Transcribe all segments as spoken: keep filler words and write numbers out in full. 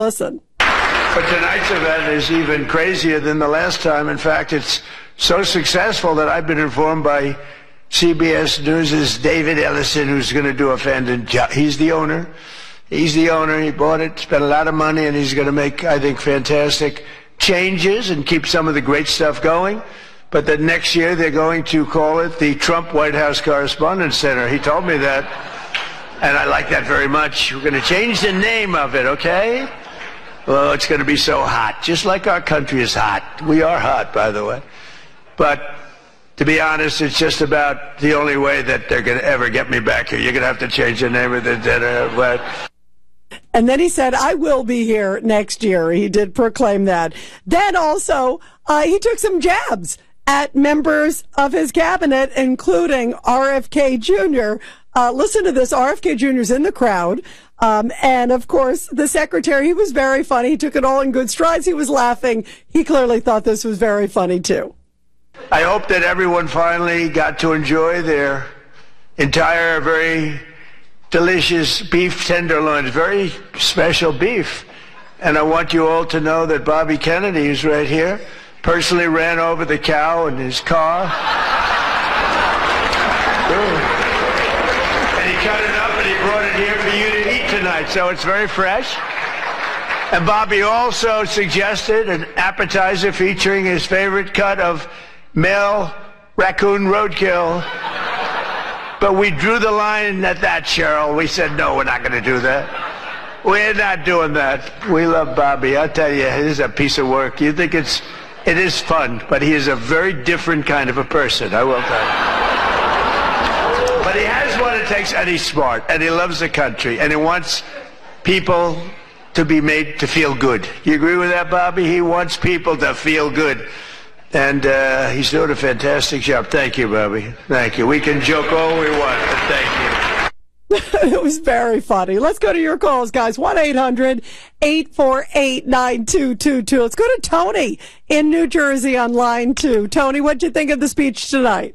Listen. But tonight's event is even crazier than the last time. In fact, it's so successful that I've been informed by C B S News' David Ellison, who's going to do a fan job. He's the owner. He's the owner. He bought it, spent a lot of money, and he's going to make, I think, fantastic changes and keep some of the great stuff going. But that next year they're going to call it the Trump White House Correspondents Center. He told me that, and I like that very much. We're going to change the name of it, okay? Well, it's going to be so hot, just like our country is hot. We are hot, by the way. But to be honest, it's just about the only way that they're going to ever get me back here. You're going to have to change the name of the dinner. But And then he said, I will be here next year. He did proclaim that. Then also, uh, he took some jabs at members of his cabinet, including R F K Junior Uh, listen to this. R F K Junior's in the crowd. Um, and of course, the secretary, he was very funny. He took it all in good strides. He was laughing. He clearly thought this was very funny, too. I hope that everyone finally got to enjoy their entire, very delicious beef tenderloins, very special beef. And I want you all to know that Bobby Kennedy, who's right here, personally ran over the cow in his car. And he cut it up and he brought it here for you to eat tonight. So it's very fresh. And Bobby also suggested an appetizer featuring his favorite cut of male raccoon roadkill. But we drew the line at that, Cheryl. We said, no, we're not going to do that. We're not doing that. We love Bobby. I'll tell you, it is a piece of work. You think it's, it is fun, but he is a very different kind of a person, I will tell you. But he has what it takes, and he's smart, and he loves the country, and he wants people to be made to feel good. You agree with that, Bobby? He wants people to feel good. And uh, he's doing a fantastic job. Thank you, Bobby. Thank you. We can joke all we want, but thank you. It was very funny. Let's go to your calls, guys. one eight hundred eight four eight nine two two two. Let's go to Tony in New Jersey on line two. Tony, what did you think of the speech tonight?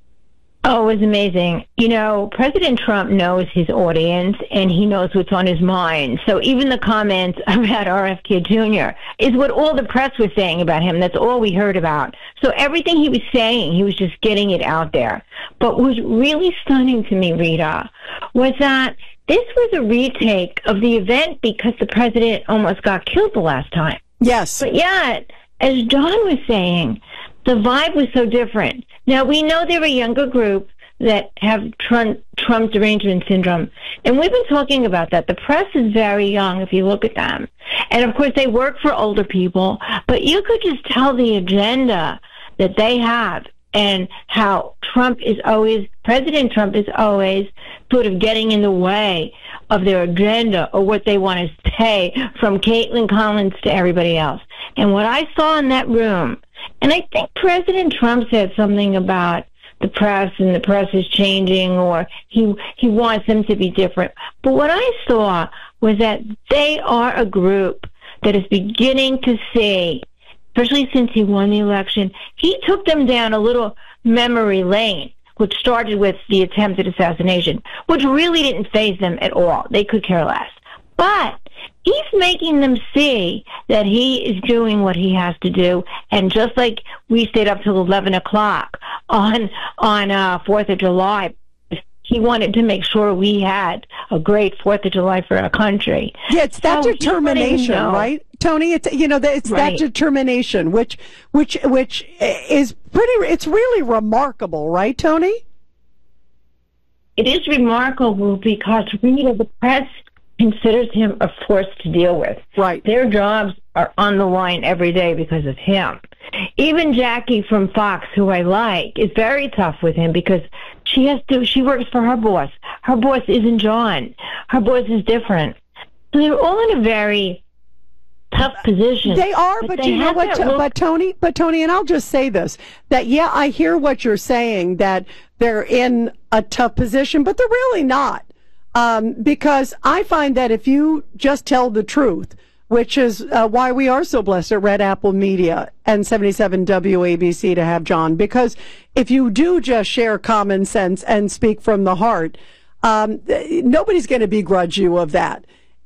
Oh, it was amazing. You know, President Trump knows his audience, and he knows what's on his mind. So even the comments about R F K Junior is what all the press was saying about him. That's all we heard about. So everything he was saying, he was just getting it out there. But what was really stunning to me, Rita, was that this was a retake of the event because the president almost got killed the last time. Yes. But yet, as John was saying, the vibe was so different. Now, we know they're a younger group that have Trump, Trump derangement syndrome. And we've been talking about that. The press is very young, if you look at them. And, of course, they work for older people. But you could just tell the agenda that they have and how Trump is always, President Trump is always sort of getting in the way of their agenda or what they want to say, from Caitlin Collins to everybody else. And what I saw in that room, and I think President Trump said something about the press and the press is changing, or he he wants them to be different. But what I saw was that they are a group that is beginning to see, especially since he won the election, he took them down a little memory lane, which started with the attempted assassination, which really didn't faze them at all. They could care less. But he's making them see that he is doing what he has to do. And just like we stayed up till eleven o'clock on on uh, fourth of July, he wanted to make sure we had a great fourth of July for our country. Yeah, it's that so determination, right, Tony? It's, you know, it's right. That determination, which which which is pretty. It's really remarkable, right, Tony? It is remarkable because, Rita, the press considers him a force to deal with. Right. Their jobs are on the line every day because of him. Even Jackie from Fox, who I like, is very tough with him because she has to, she works for her boss. Her boss isn't John. Her boss is different. So they're all in a very tough position. They are, but, but you know what, look- but Tony, but Tony, and I'll just say this, that yeah, I hear what you're saying, that they're in a tough position, but they're really not. Um, because I find that if you just tell the truth, which is uh, why we are so blessed at Red Apple Media and seventy-seven W A B C to have John, because if you do just share common sense and speak from the heart, um, nobody's going to begrudge you of that.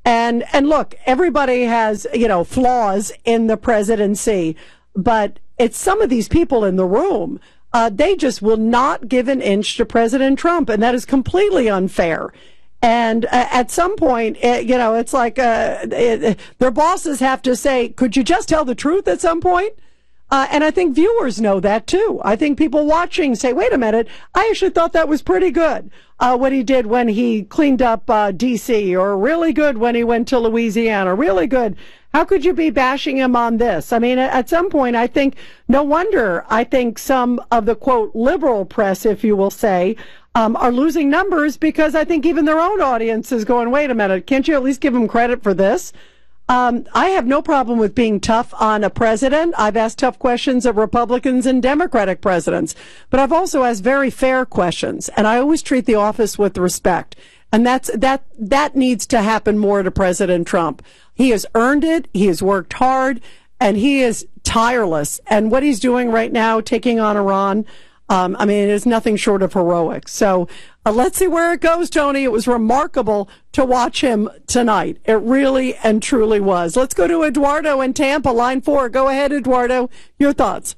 And and look, everybody has, you know, flaws in the presidency, but it's some of these people in the room. Uh, they just will not give an inch to President Trump, and that is completely unfair. And uh, at some point, uh, you know, it's like uh, it, their bosses have to say, could you just tell the truth at some point? Uh, and I think viewers know that, too. I think people watching say, wait a minute, I actually thought that was pretty good, uh, what he did when he cleaned up uh, D C, or really good when he went to Louisiana, really good. How could you be bashing him on this? I mean, at some point, I think, no wonder, I think some of the, quote, liberal press, if you will say, um, are losing numbers, because I think even their own audience is going, wait a minute, can't you at least give him credit for this? Um, I have no problem with being tough on a president. I've asked tough questions of Republicans and Democratic presidents, but I've also asked very fair questions, and I always treat the office with respect. And that's, that, that needs to happen more to President Trump. He has earned it. He has worked hard, and he is tireless. And what he's doing right now, taking on Iran, um, I mean, it is nothing short of heroic. So uh, let's see where it goes, Tony. It was remarkable to watch him tonight. It really and truly was. Let's go to Eduardo in Tampa, line four. Go ahead, Eduardo. Your thoughts.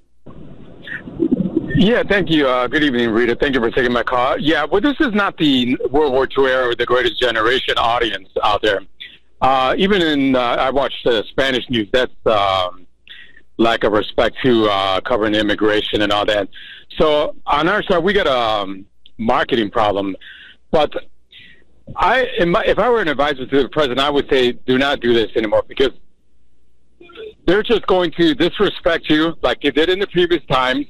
Yeah, thank you. Uh, good evening, Rita. Thank you for taking my call. Yeah, well, this is not the World War Two era or the Greatest Generation audience out there. Uh, even in, uh, I watched uh, Spanish news, that's um, lack of respect to uh, covering immigration and all that. So on our side, we got a um, marketing problem. But I, in my, if I were an advisor to the president, I would say do not do this anymore, because they're just going to disrespect you like they did in the previous times.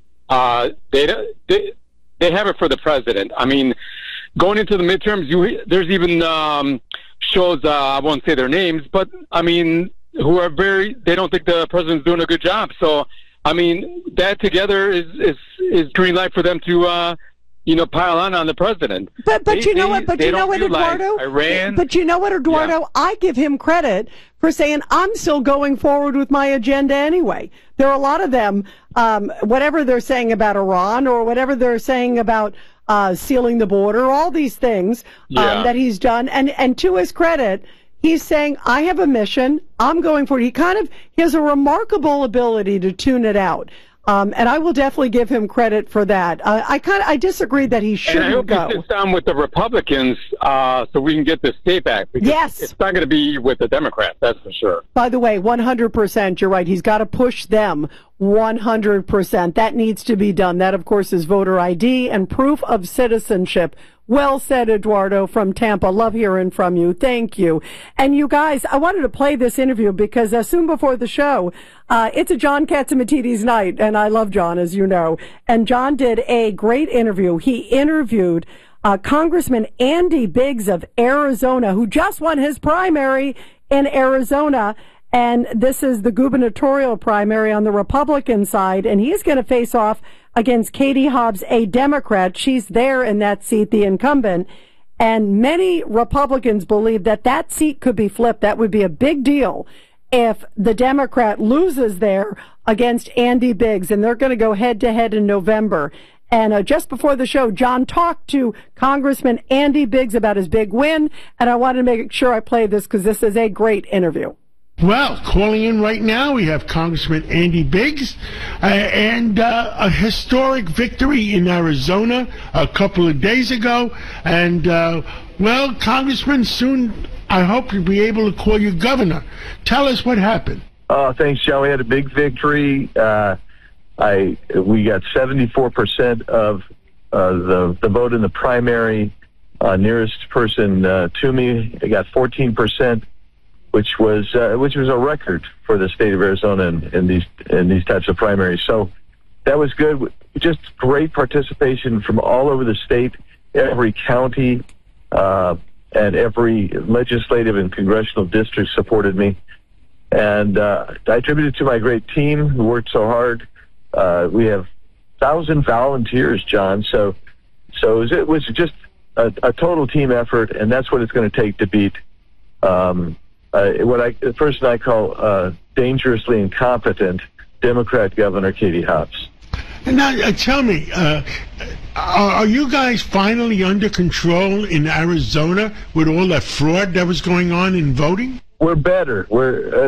Uh, they, they they have it for the president. I mean, going into the midterms, you there's even um, shows, uh, I won't say their names, but, I mean, who are very, they don't think the president's doing a good job. So, I mean, that together is, is, is green light for them to, uh, you know, pile on on the president. But but they, you know they, what? But you know what, Eduardo? Like Iran. But you know what, Eduardo? Yeah. I give him credit for saying I'm still going forward with my agenda anyway. There are a lot of them, um, whatever they're saying about Iran or whatever they're saying about uh, sealing the border, all these things um, yeah. that he's done, and and to his credit, he's saying I have a mission. I'm going forward. He kind of he has a remarkable ability to tune it out. Um, and I will definitely give him credit for that. Uh, I kind of I disagree that he shouldn't and I hope go. he sits down with the Republicans uh, so we can get this state back. Because yes, it's not going to be with the Democrats, that's for sure. By the way, one hundred percent, you're right. He's got to push them one hundred percent. That needs to be done. That, of course, is voter I D and proof of citizenship. Well said, Eduardo from Tampa. Love hearing from you. Thank you. And you guys, I wanted to play this interview because uh, soon before the show, uh, it's a John Catsimatidis night, and I love John, as you know. And John did a great interview. He interviewed uh, Congressman Andy Biggs of Arizona, who just won his primary in Arizona. And this is the gubernatorial primary on the Republican side, and he's going to face off against Katie Hobbs, a Democrat. She's there in that seat, the incumbent. And many Republicans believe that that seat could be flipped. That would be a big deal if the Democrat loses there against Andy Biggs, and they're going to go head-to-head in November. And uh, just before the show, John talked to Congressman Andy Biggs about his big win, and I wanted to make sure I play this because this is a great interview. Well, calling in right now, we have Congressman Andy Biggs, uh, and uh, a historic victory in Arizona a couple of days ago. And, uh, well, Congressman, soon I hope you'll be able to call you governor. Tell us what happened. Uh, thanks, John. We had a big victory. Uh, I we got seventy-four percent of uh, the, the vote in the primary. Uh, nearest person uh, to me, I got fourteen percent. Which was uh, which was a record for the state of Arizona in, in these in these types of primaries. So that was good. Just great participation from all over the state, every county, uh, and every legislative and congressional district supported me. And uh, I attribute it to my great team who worked so hard. Uh, we have thousand volunteers, John. So so it was, it was just a, a total team effort, and that's what it's going to take to beat. Um, Uh, what I, the person I call uh, dangerously incompetent Democrat Governor Katie Hobbs. Now, uh, tell me, uh, are, are you guys finally under control in Arizona with all that fraud that was going on in voting? We're better. We're uh,